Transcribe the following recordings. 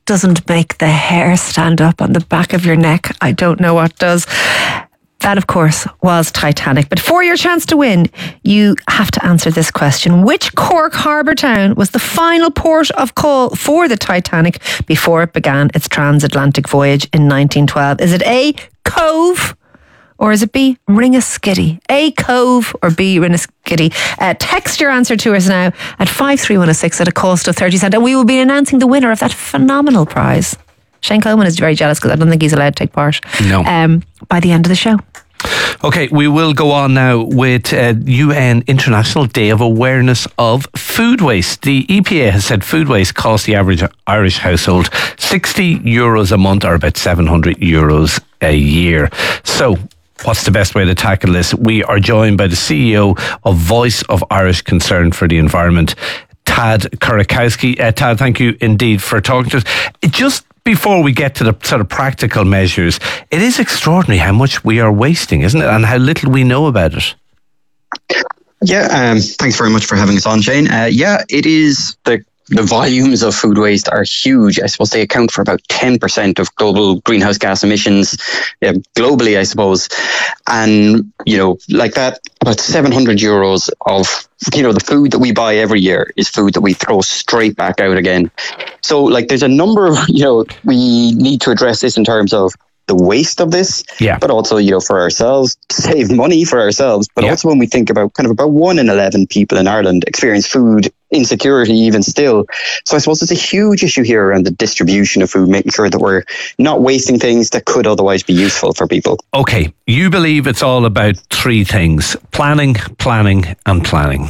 doesn't make the hair stand up on the back of your neck, I don't know what does. That, of course, was Titanic. But for your chance to win, you have to answer this question. Which Cork harbour town was the final port of call for the Titanic before it began its transatlantic voyage in 1912? Is it A, Cove, or is it B, Ringaskiddy? A, Cove, or B, Ringaskiddy? Text your answer to us now at 53106 at a cost of 30 cents, and we will be announcing the winner of that phenomenal prize. Shane Coleman is very jealous because I don't think he's allowed to take part. No. By the end of the show. Okay, we will go on now with UN International Day of Awareness of Food Waste. The EPA has said food waste costs the average Irish household €60 a month, or about €700 a year. So, what's the best way to tackle this? We are joined by the CEO of Voice of Irish Concern for the Environment, Tad Kurakowski. Tad, thank you indeed for talking to us. Just before we get to the sort of practical measures, it is extraordinary how much we are wasting, isn't it? And how little we know about it. Yeah, thanks very much for having us on, Shane. Yeah, it is. The volumes of food waste are huge. I suppose they account for about 10% of global greenhouse gas emissions globally, I suppose. And, like that, about €700 of, the food that we buy every year is food that we throw straight back out again. So, there's a number of, we need to address this in terms of the waste of this, but also, for ourselves, to save money for ourselves. But also when we think about about 1 in 11 people in Ireland experience food insecurity even still. So I suppose it's a huge issue here around the distribution of food, making sure that we're not wasting things that could otherwise be useful for people. Okay, you believe it's all about 3 things: planning, planning and planning.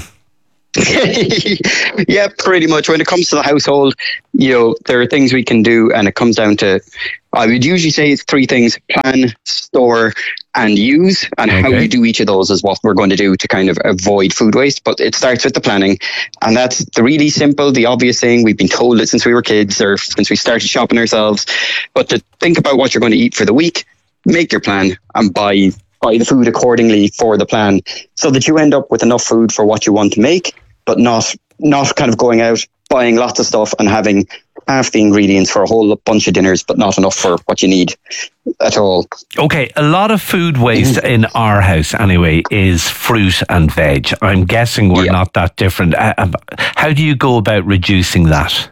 Yeah, pretty much. When it comes to the household, there are things we can do, and it comes down to, I would usually say it's 3 things: plan, store and use. And how you do each of those is what we're going to do to kind of avoid food waste. But it starts with the planning, and that's the really simple, the obvious thing. We've been told it since we were kids, or since we started shopping ourselves. But to think about what you're going to eat for the week, make your plan and buy the food accordingly for the plan, so that you end up with enough food for what you want to make, but not kind of going out, buying lots of stuff and having half the ingredients for a whole bunch of dinners, but not enough for what you need at all. Okay, a lot of food waste in our house anyway is fruit and veg. I'm guessing we're not that different. How do you go about reducing that?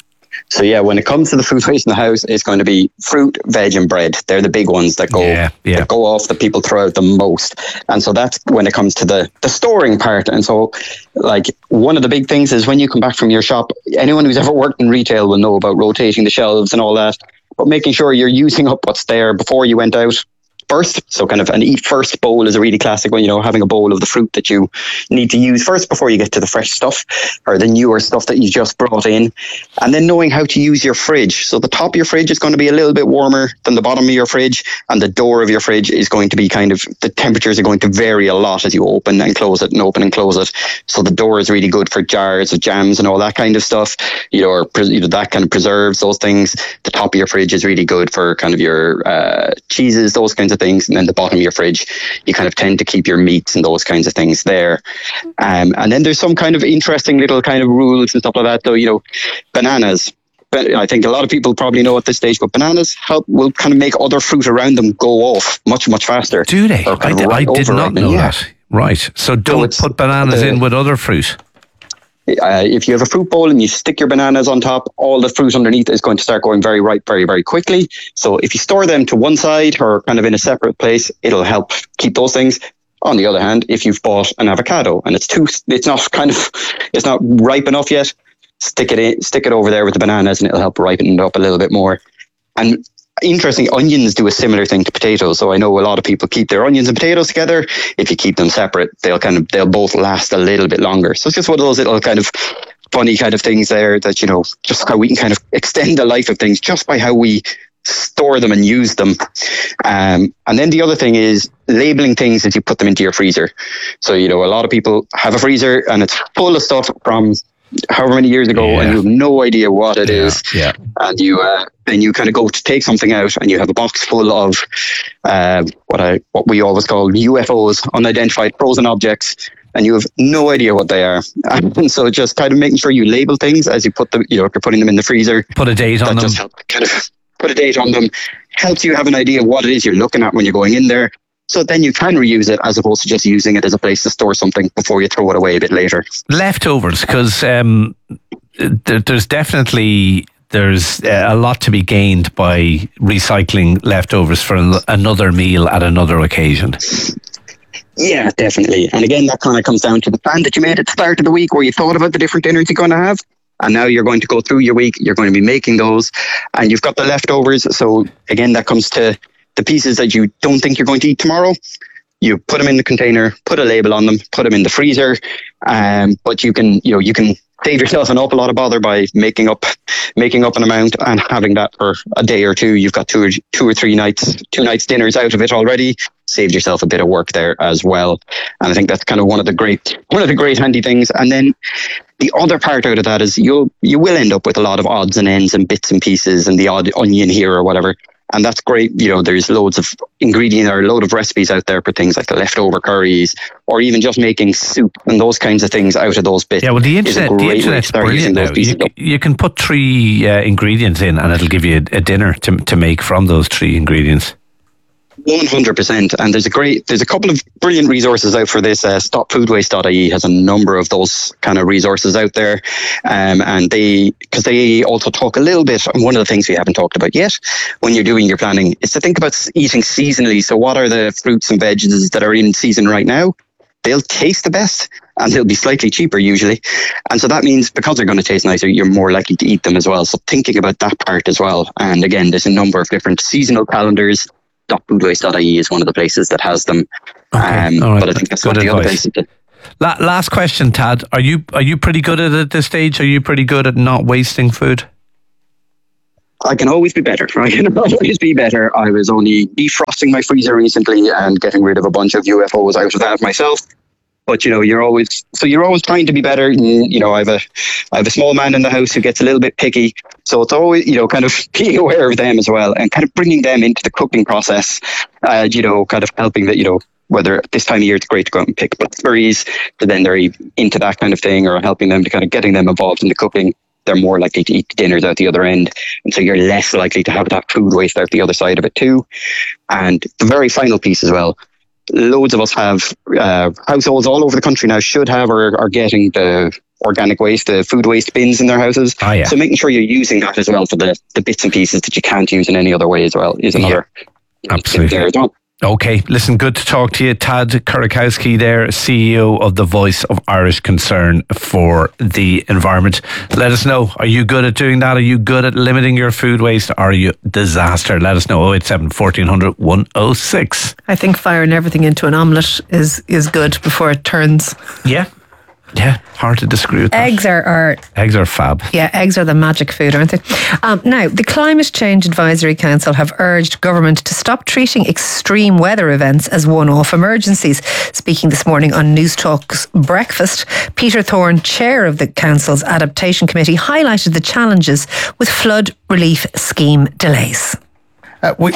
So when it comes to the food waste in the house, it's going to be fruit, veg and bread. They're the big ones that go that go off, that people throw out the most. And so that's when it comes to the storing part. And so one of the big things is when you come back from your shop, anyone who's ever worked in retail will know about rotating the shelves and all that, but making sure you're using up what's there before you went out first. So kind of an eat first bowl is a really classic one, having a bowl of the fruit that you need to use first before you get to the fresh stuff or the newer stuff that you just brought in. And then knowing how to use your fridge. So the top of your fridge is going to be a little bit warmer than the bottom of your fridge, and the door of your fridge is going to be the temperatures are going to vary a lot as you open and close it and open and close it. So the door is really good for jars of jams and all that kind of stuff, or that kind of preserves, those things. The top of your fridge is really good for kind of your cheeses, those kinds of things. And then the bottom of your fridge, you kind of tend to keep your meats and those kinds of things there. And then there's some kind of interesting little kind of rules and stuff like that, though. Bananas. But I think a lot of people probably know at this stage, but bananas will kind of make other fruit around them go off much, much faster. Do they? I did not know that. Right. So don't put bananas in with other fruit. If you have a fruit bowl and you stick your bananas on top, all the fruit underneath is going to start going very ripe very, very quickly. So if you store them to one side or kind of in a separate place, it'll help keep those things. On the other hand, if you've bought an avocado and it's not ripe enough yet, stick it over there with the bananas and it'll help ripen it up a little bit more. And interesting, onions do a similar thing to potatoes. So I know a lot of people keep their onions and potatoes together. If you keep them separate, they'll both last a little bit longer. So it's just one of those little kind of funny kind of things there that, just how we can kind of extend the life of things just by how we store them and use them. And then the other thing is labeling things as you put them into your freezer. So, a lot of people have a freezer and it's full of stuff from however many years ago, and you have no idea what it is. Yeah. And you kind of go to take something out and you have a box full of what we always call UFOs, unidentified frozen objects. and you have no idea what they are. And so just kind of making sure you label things as you put them, if you're putting them in the freezer. Put a date on them. Just kind of put a date on them. Helps you have an idea of what it is you're looking at when you're going in there. So then you can reuse it as opposed to just using it as a place to store something before you throw it away a bit later. Leftovers, because there's definitely... There's a lot to be gained by recycling leftovers for another meal at another occasion. Yeah, definitely. And again, that kind of comes down to the plan that you made at the start of the week where you thought about the different dinners you're going to have. And now you're going to go through your week, you're going to be making those, and you've got the leftovers. So again, that comes to the pieces that you don't think you're going to eat tomorrow. You put them in the container, put a label on them, put them in the freezer. But you can save yourself an awful lot of bother by making up an amount and having that for a day or two. You've got two or three nights dinners out of it already. Saved yourself a bit of work there as well. And I think that's kind of one of the great handy things. And then the other part out of that is you will end up with a lot of odds and ends and bits and pieces and the odd onion here or whatever. And that's great. There's loads of ingredients or a load of recipes out there for things like the leftover curries or even just making soup and those kinds of things out of those bits. Yeah, well, the internet's brilliant now. You can put 3 ingredients in and it'll give you a dinner to make from those 3 ingredients. 100%. And there's a couple of brilliant resources out for this. StopFoodWaste.ie has a number of those kind of resources out there. And they also talk a little bit, and one of the things we haven't talked about yet when you're doing your planning is to think about eating seasonally. So what are the fruits and veggies that are in season right now? They'll taste the best and they'll be slightly cheaper usually. And so that means because they're going to taste nicer, you're more likely to eat them as well. So thinking about that part as well. And again, there's a number of different seasonal calendars. Foodwaste.ie is one of the places that has them. Okay. Right. But I think that's what the other places do. Last question, Tad. Are you pretty good at this stage? Are you pretty good at not wasting food? I can always be better. I was only defrosting my freezer recently and getting rid of a bunch of UFOs out of that myself. But you're always trying to be better. I have a small man in the house who gets a little bit picky, so it's always kind of being aware of them as well and kind of bringing them into the cooking process. Kind of helping that whether this time of year it's great to go out and pick blackberries, but then they're into that kind of thing, or helping them to kind of getting them involved in the cooking. They're more likely to eat dinners out the other end, and so you're less likely to have that food waste out the other side of it too. And the very final piece as well. Loads of us have households all over the country now should have or are getting the organic waste, the food waste bins in their houses. Oh, yeah. So making sure you're using that as well for the bits and pieces that you can't use in any other way as well is another. Yeah, absolutely. There as well. Okay, listen, good to talk to you. Tad Kurakowski there, CEO of the Voice of Irish Concern for the Environment. Let us know, are you good at doing that? Are you good at limiting your food waste? Are you disaster? Let us know, 087 1400 106. I think firing everything into an omelette is good before it turns. Yeah, hard to disagree with that. Eggs are fab. Yeah, eggs are the magic food, aren't they? Now, the Climate Change Advisory Council have urged government to stop treating extreme weather events as one-off emergencies. Speaking this morning on News Talk's Breakfast, Peter Thorne, chair of the council's adaptation committee, highlighted the challenges with flood relief scheme delays. We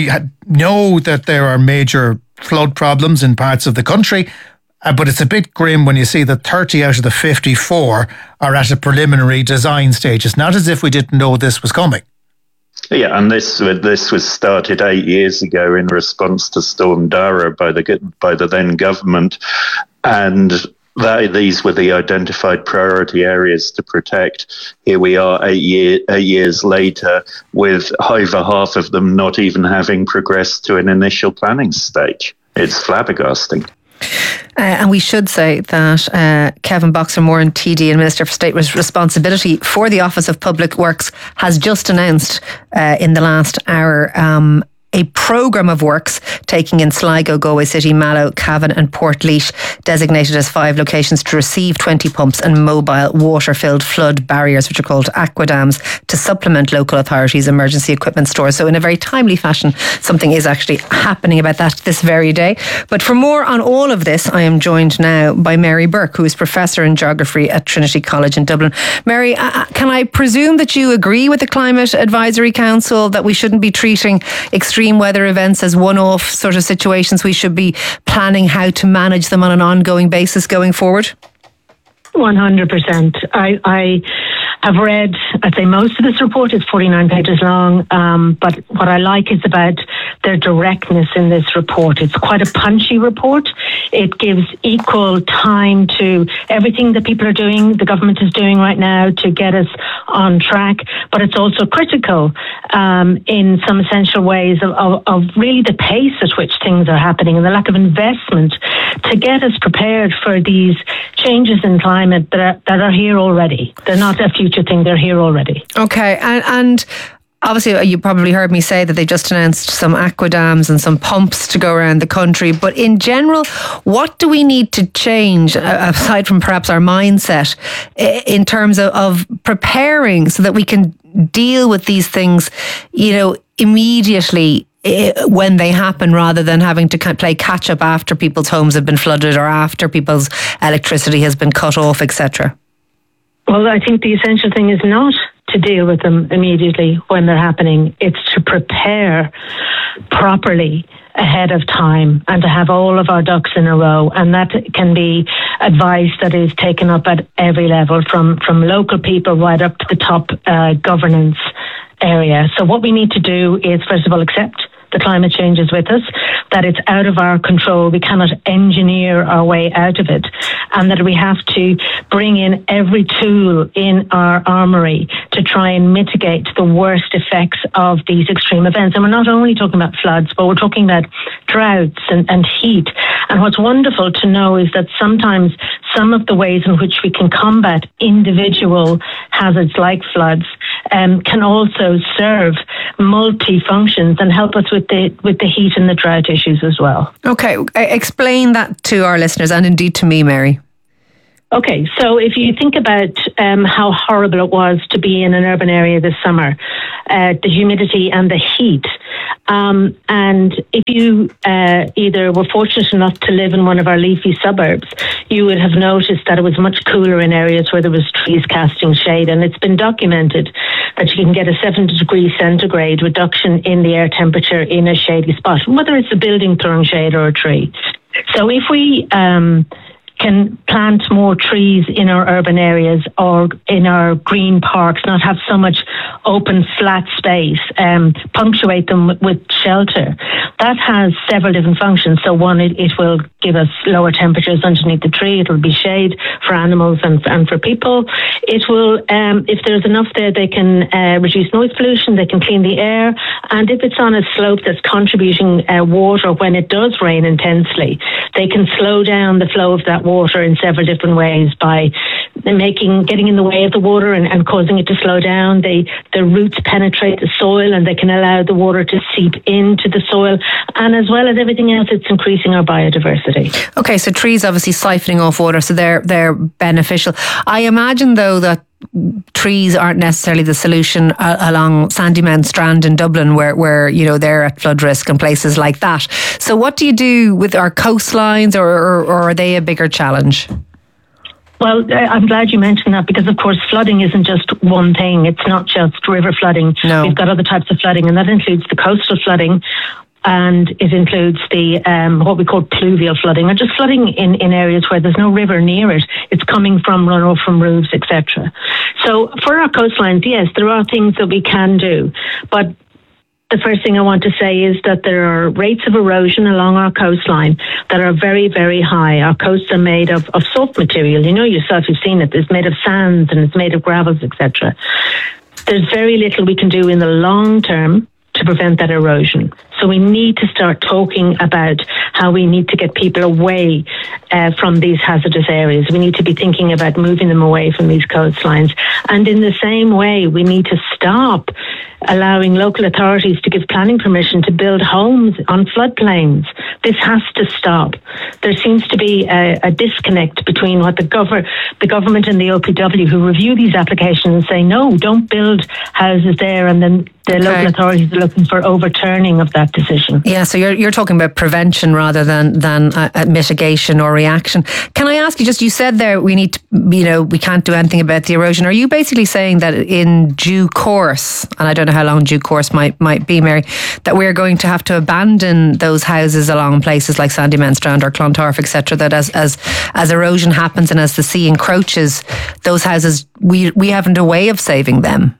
know that there are major flood problems in parts of the country. But it's a bit grim when you see that 30 out of the 54 are at a preliminary design stage. It's not as if we didn't know this was coming. Yeah, and this was started 8 years ago in response to Storm Dara by the then government, and these were the identified priority areas to protect. Here we are 8 years later, with over half of them not even having progressed to an initial planning stage. It's flabbergasting. And we should say that Kevin Boxer-Moran, TD and Minister for State Responsibility for the Office of Public Works, has just announced in the last hour a programme of works taking in Sligo, Galway City, Mallow, Cavan and Portlaoise, designated as 5 locations to receive 20 pumps and mobile water-filled flood barriers, which are called aquadams, to supplement local authorities' emergency equipment stores. So in a very timely fashion, something is actually happening about that this very day. But for more on all of this, I am joined now by Mary Burke, who is Professor in Geography at Trinity College in Dublin. Mary, can I presume that you agree with the Climate Advisory Council that we shouldn't be treating extreme extreme weather events as one-off sort of situations. We should be planning how to manage them on an ongoing basis going forward? 100%. I have read, I'd say most of this report is 49 pages long, but what I like is about their directness in this report. It's quite a punchy report. It gives equal time to everything that people are doing, the government is doing right now to get us on track, but it's also critical in some essential ways of really the pace at which things are happening and the lack of investment to get us prepared for these changes in climate that are here already. They're not a future thing, they're here already. Okay, and obviously you probably heard me say that they just announced some aqua dams and some pumps to go around the country, but in general, what do we need to change, aside from perhaps our mindset, in terms of preparing so that we can deal with these things, immediately when they happen, rather than having to play catch up after people's homes have been flooded or after people's electricity has been cut off, etc.? Well, I think the essential thing is not to deal with them immediately when they're happening. It's to prepare properly ahead of time and to have all of our ducks in a row. And that can be advice that is taken up at every level, from local people right up to the top governance area. So what we need to do is, first of all, accept the climate change is with us, that it's out of our control. We cannot engineer our way out of it, and that we have to bring in every tool in our armory to try and mitigate the worst effects of these extreme events. And we're not only talking about floods, but we're talking about droughts and heat. And what's wonderful to know is that sometimes some of the ways in which we can combat individual hazards like floods can also serve multi-functions and help us with the heat and the drought issues as well. Okay, explain that to our listeners and indeed to me, Mary. Okay, so if you think about how horrible it was to be in an urban area this summer, the humidity and the heat, and if you either were fortunate enough to live in one of our leafy suburbs, you would have noticed that it was much cooler in areas where there was trees casting shade, and it's been documented that you can get a 70 degrees centigrade reduction in the air temperature in a shady spot, whether it's a building throwing shade or a tree. So if we can plant more trees in our urban areas or in our green parks, not have so much open flat space, punctuate them with shelter. That has several different functions. So one, it will give us lower temperatures underneath the tree. It will be shade for animals and for people. It will, if there's enough there, they can reduce noise pollution, they can clean the air. And if it's on a slope that's contributing water when it does rain intensely, they can slow down the flow of that water in several different ways by getting in the way of the water and causing it to slow down. The roots penetrate the soil and they can allow the water to seep into the soil. And as well as everything else, it's increasing our biodiversity. Okay, so trees obviously siphoning off water, so they're beneficial. I imagine, though, that trees aren't necessarily the solution along Sandymount Strand in Dublin, where they're at flood risk and places like that. So what do you do with our coastlines, or are they a bigger challenge? Well, I'm glad you mentioned that, because of course flooding isn't just one thing. It's not just river flooding. No. We've got other types of flooding, and that includes the coastal flooding, and it includes the what we call pluvial flooding, or just flooding in areas where there's no river near it. It's coming from runoff from roofs, etc. So for our coastlines, yes, there are things that we can do, but the first thing I want to say is that there are rates of erosion along our coastline that are very, very high. Our coasts are made of soft material. You know yourself, you've seen it. It's made of sands and it's made of gravels, etc. There's very little we can do in the long term to prevent that erosion. So we need to start talking about how we need to get people away from these hazardous areas. We need to be thinking about moving them away from these coastlines. And in the same way, we need to stop allowing local authorities to give planning permission to build homes on floodplains. This has to stop. There seems to be a disconnect between what the government and the OPW, who review these applications and say, no, don't build houses there, and then the local authorities are looking for overturning of that decision. Yeah, so you're talking about prevention rather than mitigation or reaction. Can I ask you, you said there we need to, we can't do anything about the erosion. Are you basically saying that in due course, and I don't know how long due course might be, Mary, that we're going to have to abandon those houses along places like Sandymount Strand or Clontarf, etc., that as erosion happens and as the sea encroaches, those houses, we haven't a way of saving them?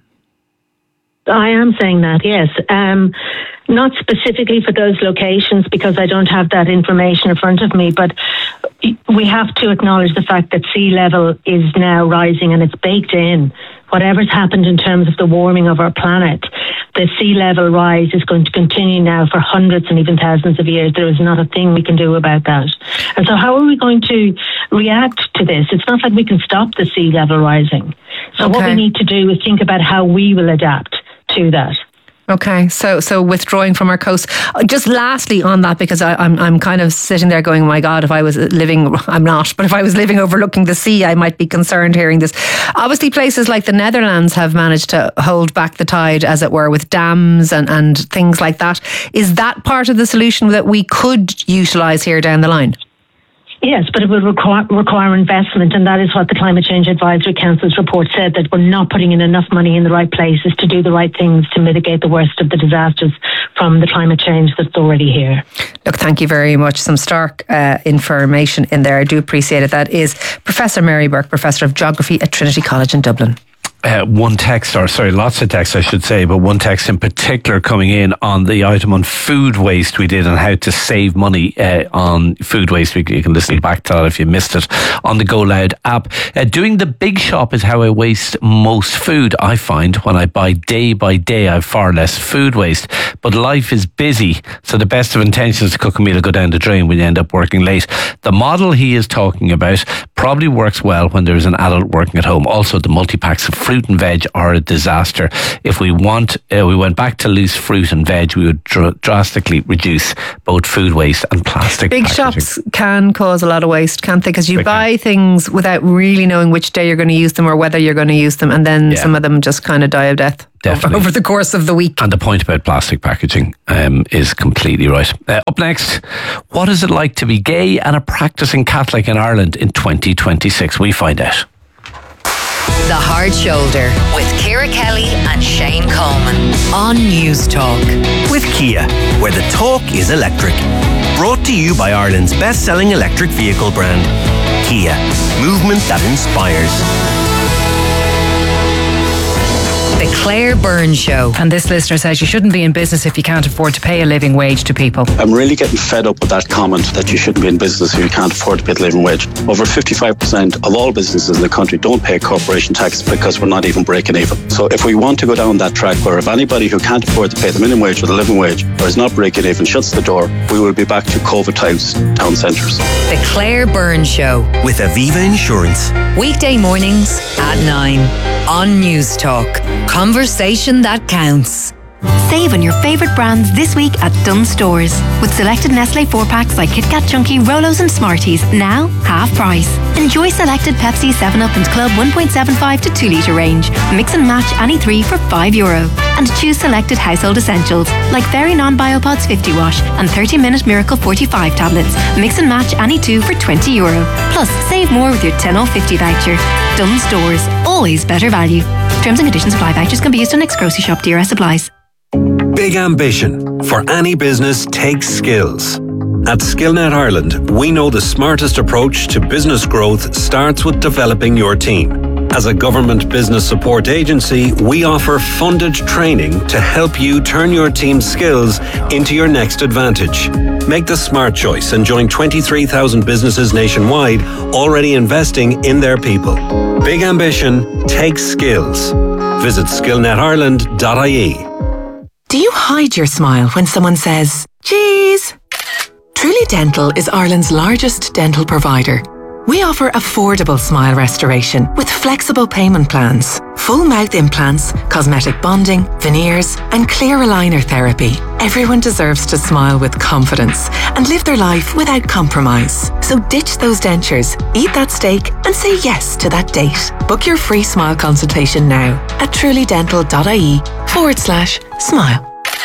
I am saying that, yes. Not specifically for those locations because I don't have that information in front of me, but we have to acknowledge the fact that sea level is now rising and it's baked in. Whatever's happened in terms of the warming of our planet, the sea level rise is going to continue now for hundreds and even thousands of years. There is not a thing we can do about that. And so how are we going to react to this? It's not like we can stop the sea level rising. So what we need to do is think about how we will adapt to that. Okay, so withdrawing from our coast. Just lastly on that, because I'm kind of sitting there going, my God, if I was living, I'm not, but if I was living overlooking the sea, I might be concerned hearing this. Obviously, places like the Netherlands have managed to hold back the tide, as it were, with dams and things like that. Is that part of the solution that we could utilise here down the line? Yes, but it would require investment, and that is what the Climate Change Advisory Council's report said, that we're not putting in enough money in the right places to do the right things to mitigate the worst of the disasters from the climate change that's already here. Look, thank you very much. Some stark information in there. I do appreciate it. That is Professor Mary Burke, Professor of Geography at Trinity College in Dublin. Lots of texts I should say, but one text in particular coming in on the item on food waste we did and how to save money on food waste. You can listen back to that if you missed it on the Go Loud app. Doing the big shop is how I waste most food. I find when I buy day by day I have far less food waste, but life is busy, so the best of intentions to cook a meal will go down the drain when you end up working late. The model he is talking about probably works well when there is an adult working at home. Also, the multi-packs of fruit and veg are a disaster. If we went back to loose fruit and veg, we would drastically reduce both food waste and plastic Big packaging. shops can cause a lot of waste, can't they? Because you buy things without really knowing which day you're going to use them or whether you're going to use them, and then some of them just kind of die of death. Definitely. Over the course of the week. And the point about plastic packaging is completely right. Up next, what is it like to be gay and a practicing Catholic in Ireland in 2026? We find out. The Hard Shoulder with Ciara Kelly and Shane Coleman on News Talk. With Kia, where the talk is electric. Brought to you by Ireland's best-selling electric vehicle brand, Kia. Movement that inspires. The Claire Byrne Show. And this listener says you shouldn't be in business if you can't afford to pay a living wage to people. I'm really getting fed up with that comment that you shouldn't be in business if you can't afford to pay the living wage. Over 55% of all businesses in the country don't pay corporation tax because we're not even breaking even. So if we want to go down that track where if anybody who can't afford to pay the minimum wage or the living wage or is not breaking even shuts the door, we will be back to COVID times town centres. The Claire Byrne Show. With Aviva Insurance. Weekday mornings at 9 on News Talk. Conversation that counts. Save on your favourite brands this week at Dunnes Stores. With selected Nestle 4-packs like Kit Kat Chunky, Rolos and Smarties, now half price. Enjoy selected Pepsi, 7up and Club 1.75 to 2 litre range. Mix and match any 3 for €5. And choose selected household essentials like Fairy Non-Biopods 50 wash and 30-minute Miracle 45 tablets. Mix and match any 2 for €20. Plus, save more with your 10 off 50 voucher. Dunnes Stores, always better value. Terms and conditions apply. Vouchers can be used on next grocery shop. DRS applies. Big ambition for any business takes skills. At SkillNet Ireland, we know the smartest approach to business growth starts with developing your team. As a government business support agency, we offer funded training to help you turn your team's skills into your next advantage. Make the smart choice and join 23,000 businesses nationwide already investing in their people. Big ambition takes skills. Visit skillnetireland.ie. Do you hide your smile when someone says, cheese? Truly Dental is Ireland's largest dental provider. we offer affordable smile restoration with flexible payment plans. Full mouth implants, cosmetic bonding, veneers, and clear aligner therapy. Everyone deserves to smile with confidence and live their life without compromise. So ditch those dentures, eat that steak, and say yes to that date. Book your free smile consultation now at trulydental.ie/smile.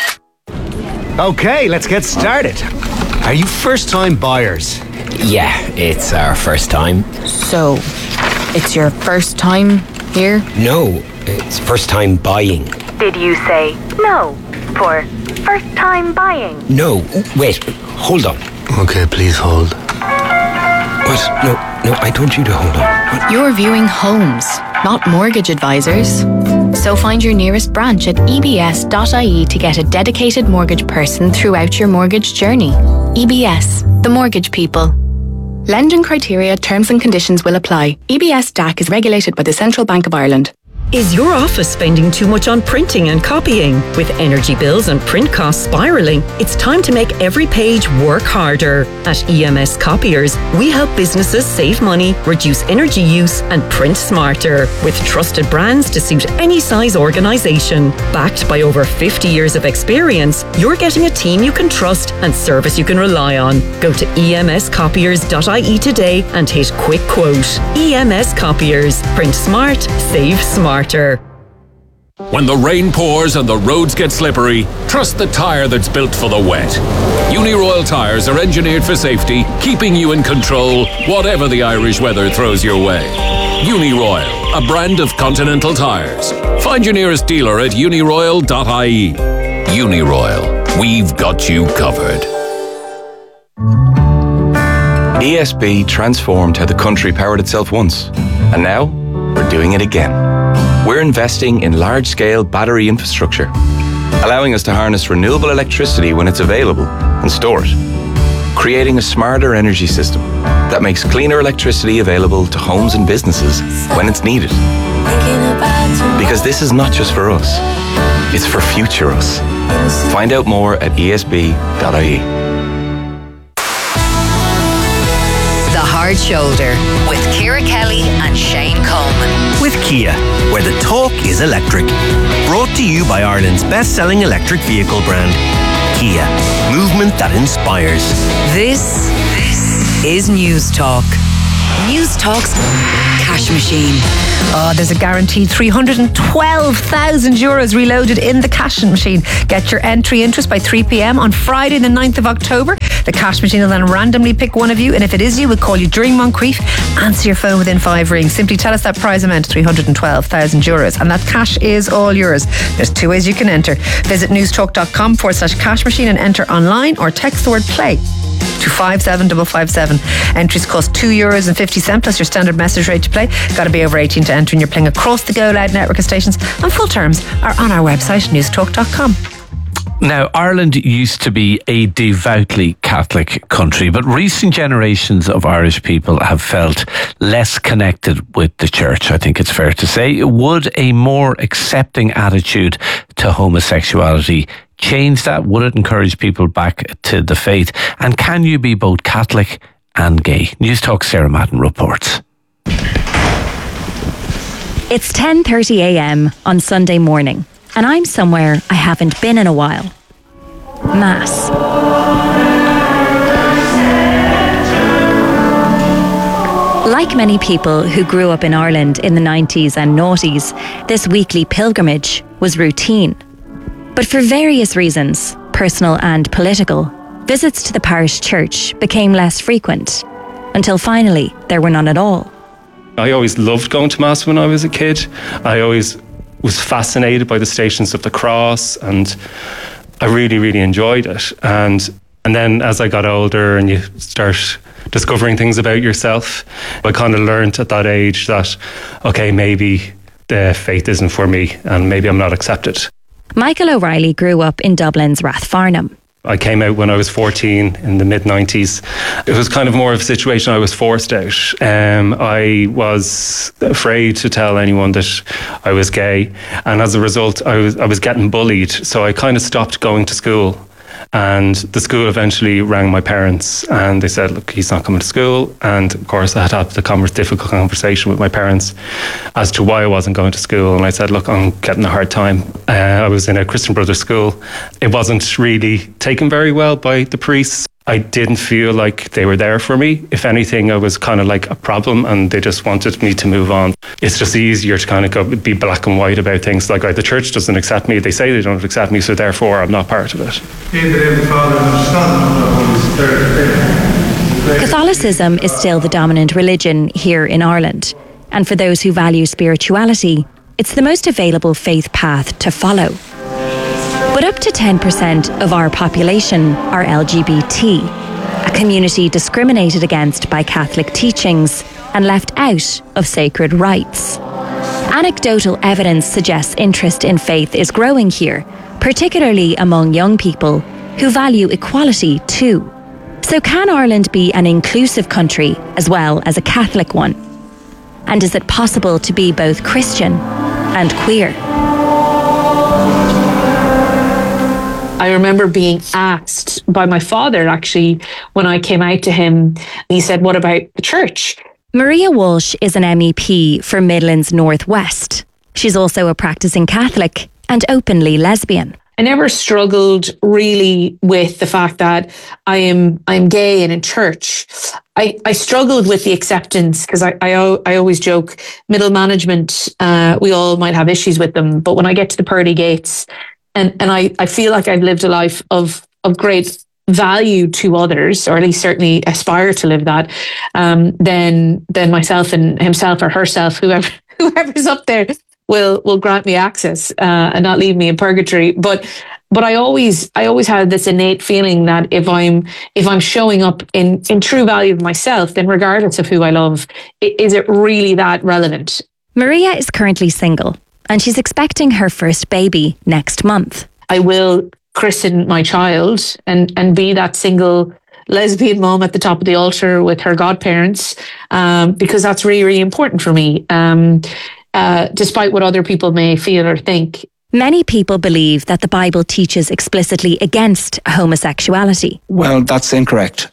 Okay, let's get started. Are you first-time buyers? Yeah, it's our first time. So, it's your first time here? No, it's first time buying. Did you say no for first time buying? No, wait, hold on. Okay, please hold. What? No, I told you to hold on. What? You're viewing homes, not mortgage advisors. So find your nearest branch at ebs.ie to get a dedicated mortgage person throughout your mortgage journey. EBS, the mortgage people. Lending criteria, terms and conditions will apply. EBS DAC is regulated by the Central Bank of Ireland. Is your office spending too much on printing and copying? With energy bills and print costs spiralling, it's time to make every page work harder. At EMS Copiers, we help businesses save money, reduce energy use, and print smarter, with trusted brands to suit any size organisation. Backed by over 50 years of experience, you're getting a team you can trust and service you can rely on. Go to emscopiers.ie today and hit quick quote. EMS Copiers. Print smart, save smarter. When the rain pours and the roads get slippery, trust the tyre that's built for the wet. Uniroyal tyres are engineered for safety, keeping you in control, whatever the Irish weather throws your way. Uniroyal, a brand of Continental tyres. Find your nearest dealer at uniroyal.ie. Uniroyal, we've got you covered. ESB transformed how the country powered itself once, and now we're doing it again. We're investing in large-scale battery infrastructure, allowing us to harness renewable electricity when it's available and store it, creating a smarter energy system that makes cleaner electricity available to homes and businesses when it's needed. Because this is not just for us, it's for future us. Find out more at esb.ie. The Hard Shoulder with Ciara Kelly and Shane Coleman. With Kia, where the talk is electric. Brought to you by Ireland's best-selling electric vehicle brand, Kia. Movement that inspires. This is News Talk. News Talk's cash machine. Oh, there's a guaranteed €312,000 reloaded in the cash machine. Get your entry interest by 3 p.m. on Friday the 9th of October. The cash machine will then randomly pick one of you, and if it is you, we'll call you during Moncrief. Answer your phone within 5 rings. Simply tell us that prize amount, €312,000, and that cash is all yours. There's 2 ways you can enter. Visit newstalk.com/cash machine and enter online, or text the word play to 57557. Entries cost €2.50 plus your standard message rate to play. Got to be over 18 to enter, and you're playing across the Go Loud network of stations, and full terms are on our website, newstalk.com. Now, Ireland used to be a devoutly Catholic country, but recent generations of Irish people have felt less connected with the church, I think it's fair to say. Would a more accepting attitude to homosexuality change that? Would it encourage people back to the faith? And can you be both Catholic and gay? News Talk Sarah Madden reports. It's 10:30 a.m. on Sunday morning, and I'm somewhere I haven't been in a while. Mass. Like many people who grew up in Ireland in the 90s and noughties, this weekly pilgrimage was routine. But for various reasons, personal and political, visits to the parish church became less frequent, until finally there were none at all. I always loved going to Mass when I was a kid. I always was fascinated by the Stations of the Cross, and I really, really enjoyed it. And then as I got older and you start discovering things about yourself, I kind of learned at that age that, okay, maybe the faith isn't for me and maybe I'm not accepted. Michael O'Reilly grew up in Dublin's Rathfarnham. I came out when I was 14 in the mid-90s. It was kind of more of a situation I was forced out. I was afraid to tell anyone that I was gay, and as a result I was getting bullied, so I kind of stopped going to school. And the school eventually rang my parents and they said, look, he's not coming to school. And of course I had to have the difficult conversation with my parents as to why I wasn't going to school. And I said, look, I'm getting a hard time. I was in a Christian Brothers school. It wasn't really taken very well by the priests. I didn't feel like they were there for me. If anything, I was kind of like a problem and they just wanted me to move on. It's just easier to kind of be black and white about things. Like, the church doesn't accept me. They say they don't accept me, so therefore I'm not part of it. Catholicism is still the dominant religion here in Ireland. And for those who value spirituality, it's the most available faith path to follow. But up to 10% of our population are LGBT, a community discriminated against by Catholic teachings and left out of sacred rites. Anecdotal evidence suggests interest in faith is growing here, particularly among young people who value equality too. So can Ireland be an inclusive country as well as a Catholic one? And is it possible to be both Christian and queer? I remember being asked by my father, actually, when I came out to him, he said, what about the church? Maria Walsh is an MEP for Midlands North West. She's also a practicing Catholic and openly lesbian. I never struggled really with the fact that I'm gay and in church. I struggled with the acceptance because I always joke, middle management, we all might have issues with them. But when I get to the pearly gates, and I feel like I've lived a life of great value to others, or at least certainly aspire to live that, then myself and himself or herself, whoever's up there, will grant me access and not leave me in purgatory. But I always had this innate feeling that if I'm showing up in true value of myself, then regardless of who I love, is it really that relevant? Maria is currently single, and she's expecting her first baby next month. I will christen my child and be that single lesbian mom at the top of the altar with her godparents, because that's really, really important for me, despite what other people may feel or think. Many people believe that the Bible teaches explicitly against homosexuality. Well, that's incorrect.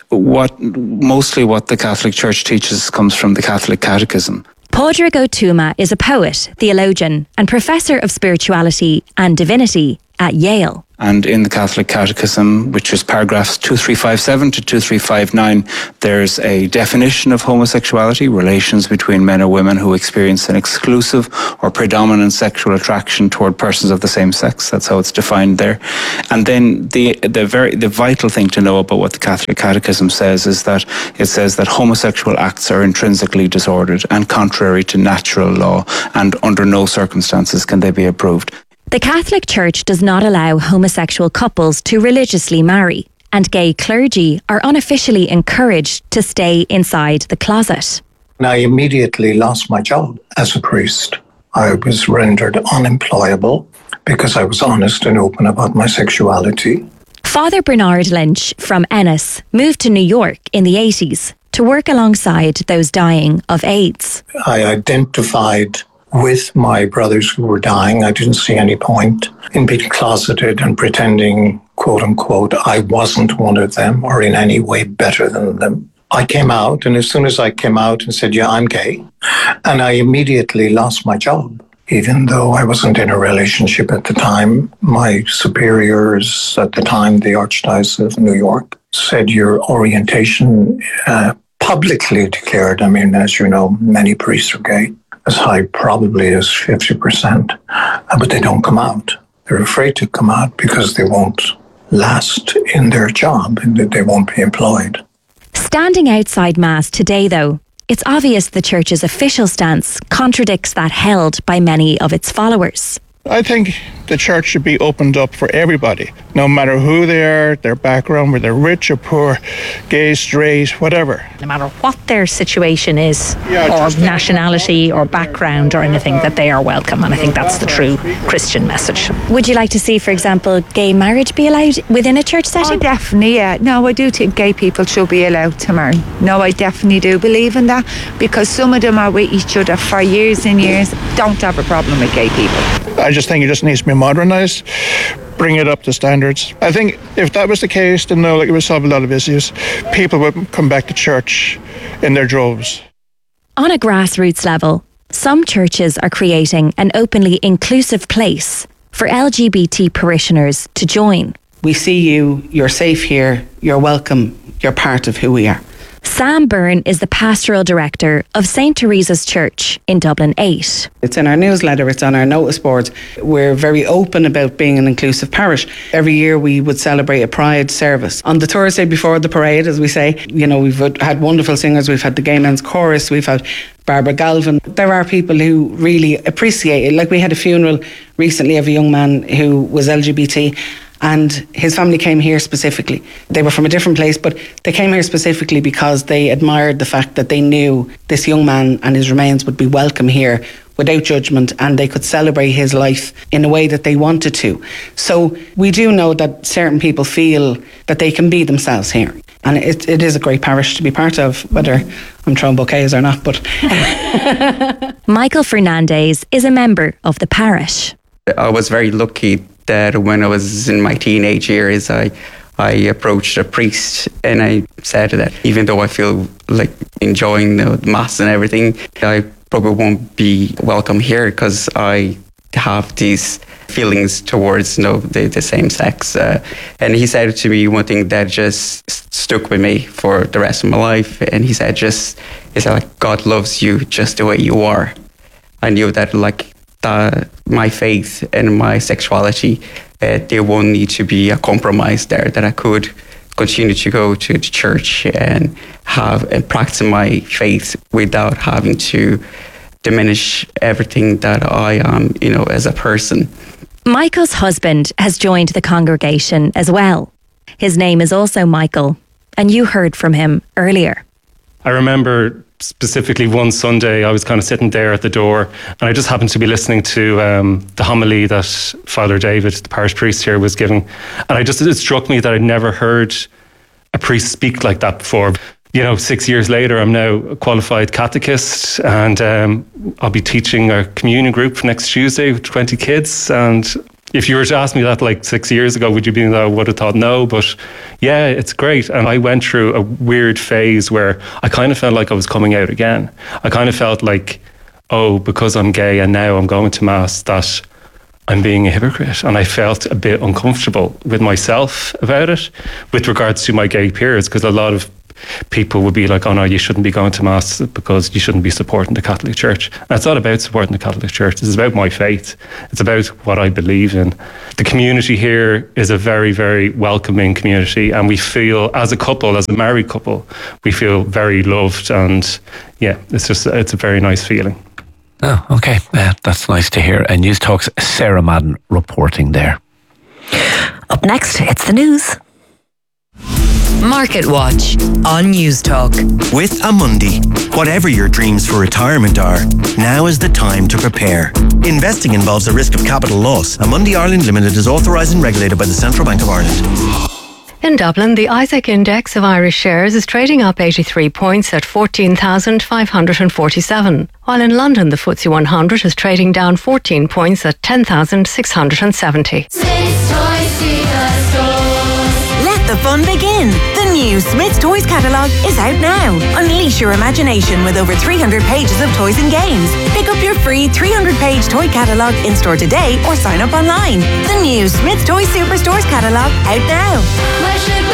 Mostly what the Catholic Church teaches comes from the Catholic Catechism. Pádraig Ó Tuama is a poet, theologian, and professor of spirituality and divinity at Yale. And in the Catholic Catechism, which is paragraphs 2357 to 2359, there's a definition of homosexuality, relations between men or women who experience an exclusive or predominant sexual attraction toward persons of the same sex. That's how it's defined there. And then the vital thing to know about what the Catholic Catechism says is that it says that homosexual acts are intrinsically disordered and contrary to natural law, and under no circumstances can they be approved. The Catholic Church does not allow homosexual couples to religiously marry, and gay clergy are unofficially encouraged to stay inside the closet. And I immediately lost my job as a priest. I was rendered unemployable because I was honest and open about my sexuality. Father Bernard Lynch from Ennis moved to New York in the 80s to work alongside those dying of AIDS. I identified with my brothers who were dying. I didn't see any point in being closeted and pretending, quote unquote, I wasn't one of them or in any way better than them. I came out, and as soon as I came out and said, yeah, I'm gay, and I immediately lost my job. Even though I wasn't in a relationship at the time, my superiors at the time, the Archdiocese of New York, said your orientation publicly declared, I mean, as you know, many priests are gay, as high probably as 50%, but they don't come out. They're afraid to come out because they won't last in their job and that they won't be employed. Standing outside Mass today, though, it's obvious the Church's official stance contradicts that held by many of its followers. I think the church should be opened up for everybody, no matter who they are, their background, whether they're rich or poor, gay, straight, whatever. No matter what their situation is, or nationality or background or anything, that they are welcome. And I think that's the true Christian message. Would you like to see, for example, gay marriage be allowed within a church setting? Oh, definitely, yeah. No, I do think gay people should be allowed to marry. No, I definitely do believe in that, because some of them are with each other for years and years, don't have a problem with gay people. I just think it just needs to be modernised. bring it up to standards. I think if that was the case, then no, it would solve a lot of issues. People would come back to church in their droves. On a grassroots level, some churches are creating an openly inclusive place for LGBT parishioners to join. We see you, you're safe here, you're welcome, you're part of who we are. Sam Byrne is the pastoral director of St. Teresa's Church in Dublin 8. It's in our newsletter, it's on our notice boards. We're very open about being an inclusive parish. Every year we would celebrate a Pride service. On the Thursday before the parade, as we say, we've had wonderful singers. We've had the Gay Men's Chorus, we've had Barbara Galvin. There are people who really appreciate it. Like we had a funeral recently of a young man who was LGBT, and his family came here specifically. They were from a different place, but they came here specifically because they admired the fact that they knew this young man and his remains would be welcome here without judgment, and they could celebrate his life in a way that they wanted to. So we do know that certain people feel that they can be themselves here. And it is a great parish to be part of, whether I'm throwing bouquets or not. But Michael Fernandez is a member of the parish. I was very lucky that when I was in my teenage years, I approached a priest and I said that even though I feel like enjoying the mass and everything, I probably won't be welcome here because I have these feelings towards the same sex. And he said to me one thing that just stuck with me for the rest of my life. And he said God loves you just the way you are. I knew that that my faith and my sexuality, there won't need to be a compromise there, that I could continue to go to the church and practice my faith without having to diminish everything that I am, as a person. Michael's husband has joined the congregation as well. His name is also Michael, and you heard from him earlier. I remember specifically one Sunday I was kind of sitting there at the door and I just happened to be listening to the homily that Father David, the parish priest here, was giving, and it struck me that I'd never heard a priest speak like that before. 6 years later I'm now a qualified catechist, and I'll be teaching a communion group next Tuesday with 20 kids. And if you were to ask me that 6 years ago, I would have thought no, but yeah, it's great. And I went through a weird phase where I kind of felt like I was coming out again. I kind of felt like, because I'm gay and now I'm going to Mass, that I'm being a hypocrite. And I felt a bit uncomfortable with myself about it with regards to my gay peers, because a lot of people would be like, oh no, you shouldn't be going to Mass because you shouldn't be supporting the Catholic Church. And it's not about supporting the Catholic Church, it's about my faith. It's about what I believe in. The community here is a very, very welcoming community, and we feel, as a couple, as a married couple, we feel very loved, and yeah, it's a very nice feeling. Oh, okay. That's nice to hear. And News Talk's Sarah Madden reporting there. Up next, it's the news. Market Watch on News Talk. With Amundi, whatever your dreams for retirement are, now is the time to prepare. Investing involves a risk of capital loss. Amundi Ireland Limited is authorised and regulated by the Central Bank of Ireland. In Dublin, the Isaac Index of Irish shares is trading up 83 points at 14,547, while in London the FTSE 100 is trading down 14 points at 10,670. Let the fun begin. The new Smyths Toys catalogue is out now. Unleash your imagination with over 300 pages of toys and games. Pick up your free 300-page toy catalogue in store today or sign up online. The new Smyths Toys Superstores catalogue out now.